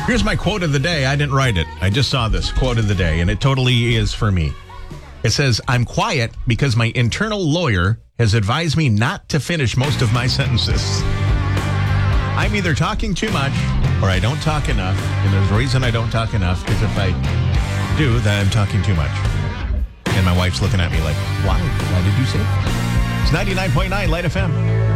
Here's my quote of the day. I didn't write it. I just saw this quote of the day, and it totally is for me. It says, I'm quiet because my internal lawyer has advised me not to finish most of my sentences. I'm either talking too much or I don't talk enough. And there's a reason I don't talk enough, because if I do, then I'm talking too much. And my wife's looking at me like, why? Why did you say that? It's 99.9 Light FM.